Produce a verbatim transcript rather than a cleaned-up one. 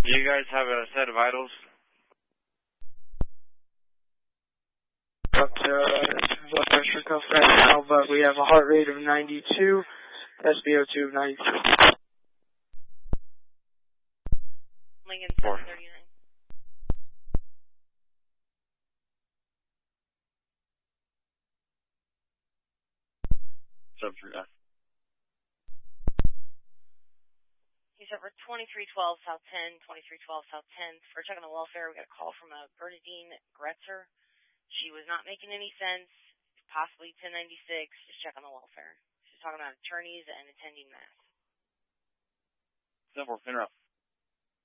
Do you guys have a set of vitals? Up to uh, blood pressure cuff right now, but we have a heart rate of ninety-two, S p O two of ninety-three. Lincoln seven thirty-nine. Sub three. He's over twenty-three twelve South ten, twenty-three twelve South tenth. For checking the welfare, we got a call from a Bernadine Gretzer. She was not making any sense, possibly ten ninety-six. Just check on the welfare. She's talking about attorneys and attending mass. Simple, FINRA.